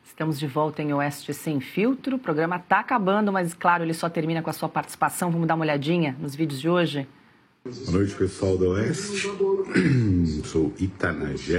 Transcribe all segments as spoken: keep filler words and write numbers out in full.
Estamos de volta em Oeste Sem Filtro. O programa está acabando, mas, claro, ele só termina com a sua participação. Vamos dar uma olhadinha nos vídeos de hoje? Boa noite, pessoal da Oeste. Sou Itanagé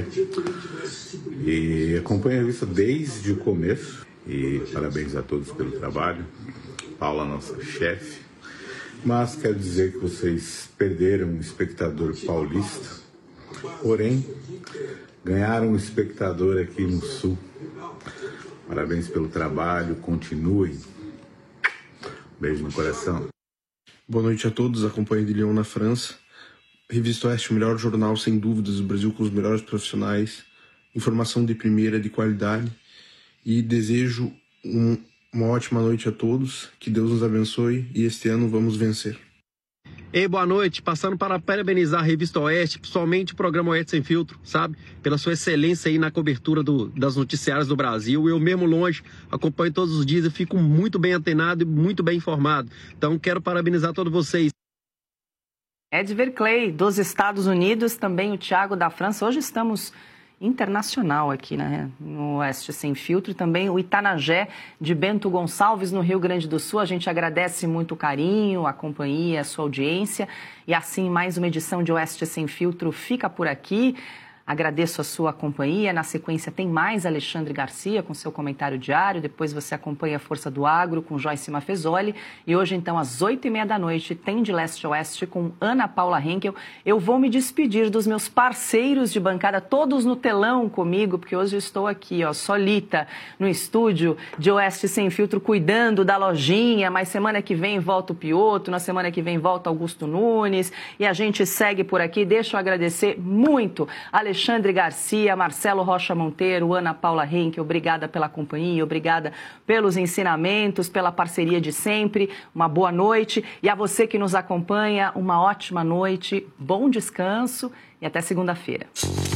e acompanho a revista desde o começo. E parabéns a todos pelo trabalho. Paula, nossa chefe. Mas quero dizer que vocês perderam um espectador paulista, porém ganharam um espectador aqui no Sul. Parabéns pelo trabalho, continuem. Beijo no coração. Boa noite a todos, acompanho de Lyon na França. Revista Oeste, o melhor jornal sem dúvidas do Brasil, com os melhores profissionais, informação de primeira, de qualidade. E desejo um, uma ótima noite a todos, que Deus nos abençoe e este ano vamos vencer. Ei, boa noite, passando para parabenizar a Revista Oeste, principalmente o programa Oeste Sem Filtro, sabe? Pela sua excelência aí na cobertura do, das noticiárias do Brasil. Eu mesmo longe, acompanho todos os dias e fico muito bem antenado e muito bem informado. Então quero parabenizar todos vocês. Edver Clay, dos Estados Unidos, também o Thiago da França. Hoje estamos internacional aqui, né, no Oeste Sem Filtro, também o Itanagé de Bento Gonçalves, no Rio Grande do Sul. A gente agradece muito o carinho, a companhia, a sua audiência, e assim mais uma edição de Oeste Sem Filtro fica por aqui. Agradeço a sua companhia. Na sequência tem mais Alexandre Garcia com seu comentário diário. Depois você acompanha a Força do Agro com Joyce Maffezoli. E hoje, então, às oito e meia da noite, tem De Leste a Oeste com Ana Paula Henkel. Eu vou me despedir dos meus parceiros de bancada, todos no telão comigo, porque hoje eu estou aqui, ó, solita, no estúdio de Oeste Sem Filtro, cuidando da lojinha. Mas semana que vem volta o Pioto, na semana que vem volta Augusto Nunes. E a gente segue por aqui. Deixa eu agradecer muito Alexandre Alexandre Garcia, Marcelo Rocha Monteiro, Ana Paula Henkel, obrigada pela companhia, obrigada pelos ensinamentos, pela parceria de sempre. Uma boa noite. E a você que nos acompanha, uma ótima noite, bom descanso e até segunda-feira.